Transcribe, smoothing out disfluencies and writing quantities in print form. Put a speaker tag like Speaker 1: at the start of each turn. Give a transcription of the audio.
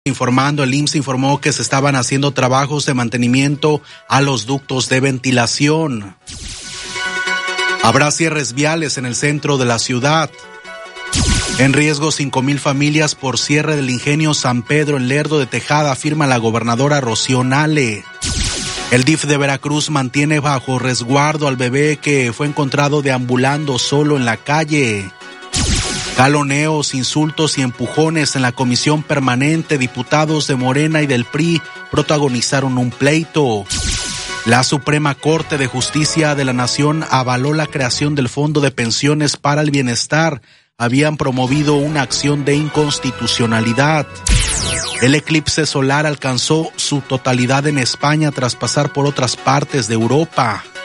Speaker 1: Informando, el IMSS informó que se estaban haciendo trabajos de mantenimiento a los ductos de ventilación. Habrá cierres viales en el centro de la ciudad. En riesgo 5,000 familias por cierre del ingenio San Pedro en Lerdo de Tejada, afirma la gobernadora Rocío Nale. El DIF de Veracruz mantiene bajo resguardo al bebé que fue encontrado deambulando solo en la calle. Jaloneos, insultos y empujones en la comisión permanente. Diputados de Morena y del PRI protagonizaron un pleito. La Suprema Corte de Justicia de la Nación avaló la creación del Fondo de Pensiones para el Bienestar. Habían promovido una acción de inconstitucionalidad. El eclipse solar alcanzó su totalidad en España tras pasar por otras partes de Europa.